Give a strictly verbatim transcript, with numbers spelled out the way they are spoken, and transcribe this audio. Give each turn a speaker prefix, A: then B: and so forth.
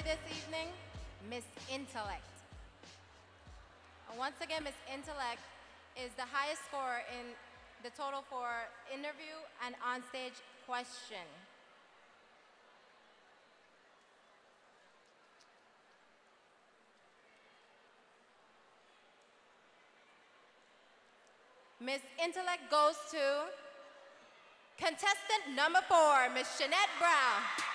A: this evening, Miss Intellect. And once again, Miss Intellect is the highest score in the total for interview and onstage question. Miss Intellect goes to contestant number four, Miss Jeanette Brown.